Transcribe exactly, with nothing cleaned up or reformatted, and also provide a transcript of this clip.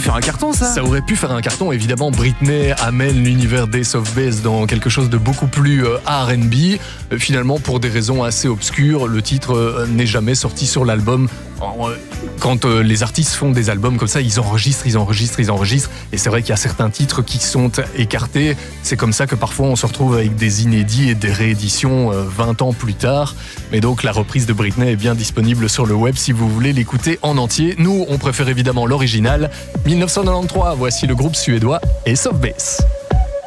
faire un carton, ça. Ça aurait pu faire un carton. Évidemment, Britney amène l'univers d'Ace of Base dans quelque chose de beaucoup plus euh, R and B. Euh, finalement, pour des raisons assez obscures, le titre euh, n'est jamais sorti sur l'album. Quand euh, les artistes font des albums comme ça, ils enregistrent, ils enregistrent, ils enregistrent. Et c'est vrai qu'il y a certains titres qui sont écartés. C'est comme ça que parfois on se retrouve avec des inédits et des rééditions euh, vingt ans plus tard. Mais donc la reprise de Britney est bien disponible sur le web si vous voulez l'écouter en entier. Nous, on préfère évidemment l'original. dix-neuf cent quatre-vingt-treize, voici le groupe suédois Ace of Base.